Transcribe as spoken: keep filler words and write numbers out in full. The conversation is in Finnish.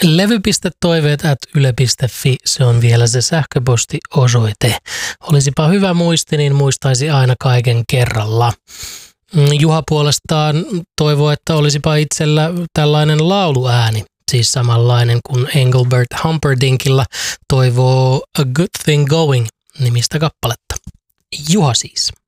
levy piste toiveet ät yle piste fi, se on vielä se sähköpostiosoite. Olisipa hyvä muisti, niin muistaisi aina kaiken kerralla. Juha puolestaan toivoo, että olisipa itsellä tällainen lauluääni, siis samanlainen kuin Engelbert Humperdinckilla toivoo A Good Thing Going -nimistä kappaletta. Juha siis.